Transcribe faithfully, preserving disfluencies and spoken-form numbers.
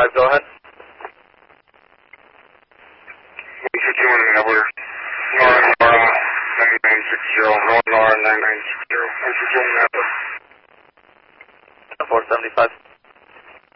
five, go ahead. one fifty-one number, Nora nine nine six zero, Nora nine nine six zero, one fifty-one number. four seventy-five.